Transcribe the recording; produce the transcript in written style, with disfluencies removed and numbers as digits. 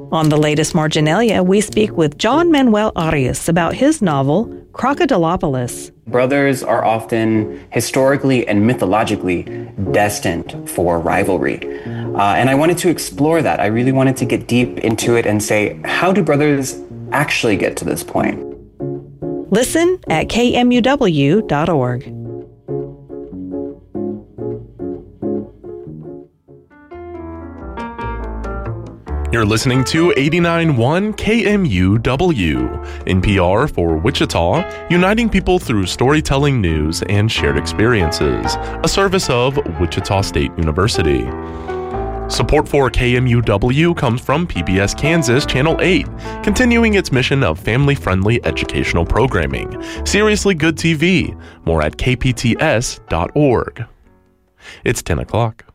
On the latest Marginalia, we speak with John Manuel Arias about his novel, Crocodilopolis. Brothers are often historically and mythologically destined for rivalry. And I wanted to explore that. I really wanted to get deep into it and say, how do brothers actually get to this point? Listen at kmuw.org. You're listening to 89.1 KMUW, NPR for Wichita, uniting people through storytelling, news, and shared experiences, a service of Wichita State University. Support for KMUW comes from PBS Kansas Channel 8, continuing its mission of family-friendly educational programming. Seriously Good TV. More at kpts.org. It's 10 o'clock.